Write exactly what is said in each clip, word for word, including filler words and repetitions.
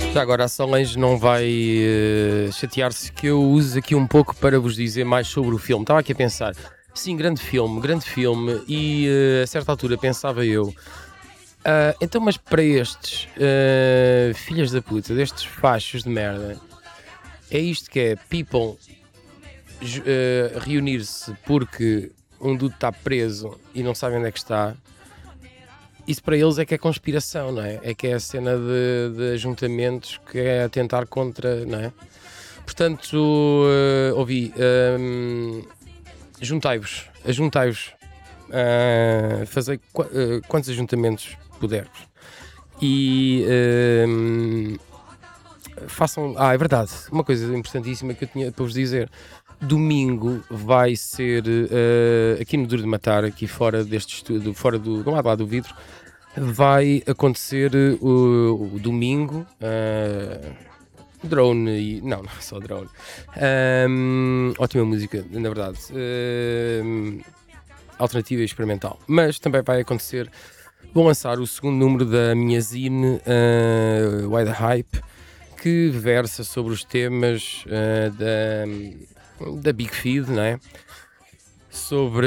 Já agora a Solange não vai eh, chatear-se que eu use aqui um pouco para vos dizer mais sobre o filme. Estava aqui a pensar, sim, grande filme, grande filme, e eh, a certa altura pensava eu, ah, então, mas para estes eh, filhas da puta, destes fachos de merda, é isto que é people ju- eh, reunir-se porque um dude está preso e não sabem onde é que está. Isso para eles é que é conspiração, não é? É que é a cena de, de ajuntamentos que é atentar contra, não é? Portanto, eh, ouvi, ehm, juntai-vos, ajuntai-vos, uh, fazer qua- eh, quantos ajuntamentos pudermos. E ehm, façam. Ah, é verdade, uma coisa importantíssima que eu tinha para vos dizer. Domingo vai ser eh, aqui no Duro de Matar, aqui fora deste estúdio, fora do, do lado lá do vidro, vai acontecer eh, o, o domingo. eh, drone e. Não, não é só drone. Ahm, ótima música, na verdade. Ahm, alternativa e experimental. Mas também vai acontecer. Vou lançar o segundo número da minha zine, uh, Why the Hype, que versa sobre os temas uh, da, da Big Feed, não é? Sobre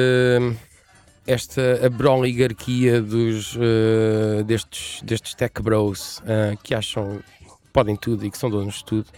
esta a oligarquia dos, uh, destes, destes tech bros uh, que acham que podem tudo e que são donos de tudo.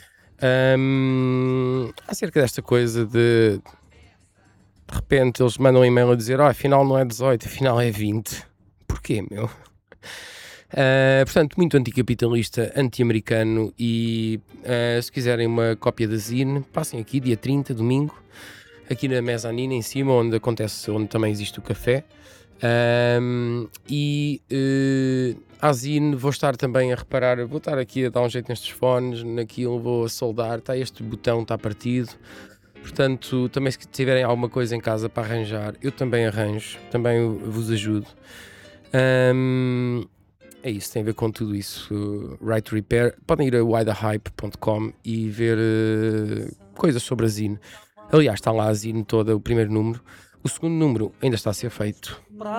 Um, acerca desta coisa de de repente eles mandam um e-mail a dizer: oh, afinal não é dezoito, afinal é vinte. Porquê, meu? Uh, portanto, muito anticapitalista, anti-americano. E uh, se quiserem uma cópia da zine, passem aqui, dia trinta, domingo, aqui na mezanina em cima, onde acontece, onde também existe o café. Um, e uh, a zine vou estar também a reparar, vou estar aqui a dar um jeito nestes fones, naquilo vou a soldar, está este botão, está partido. Portanto, também se tiverem alguma coisa em casa para arranjar, eu também arranjo, também vos ajudo. Um, é isso, tem a ver com tudo isso. Uh, Right Repair. Podem ir a why the hype ponto com e ver uh, coisas sobre a zine. Aliás, está lá a zine toda, o primeiro número. O segundo número ainda está a ser feito.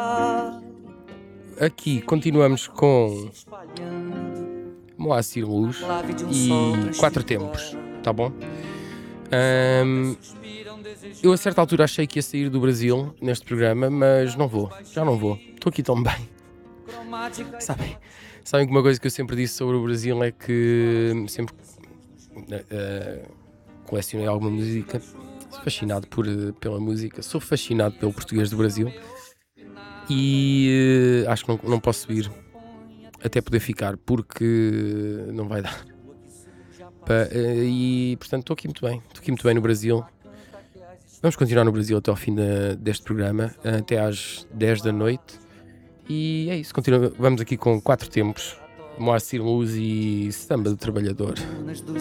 Aqui continuamos com Moacir Luz e Quatro Tempos, tá bom? Um, eu a certa altura achei que ia sair do Brasil neste programa, mas não vou, já não vou. Estou aqui tão bem. Sabem, sabem que uma coisa que eu sempre disse sobre o Brasil é que sempre uh, colecionei alguma música, sou fascinado por, pela música, sou fascinado pelo português do Brasil e uh, acho que não, não posso subir até poder ficar porque não vai dar. Pa, uh, e portanto estou aqui muito bem, estou aqui muito bem no Brasil. Vamos continuar no Brasil até ao fim da, deste programa, até às dez da noite. E é isso, continua, vamos aqui com Quatro Tempos, Moacir Luz e Samba do Trabalhador.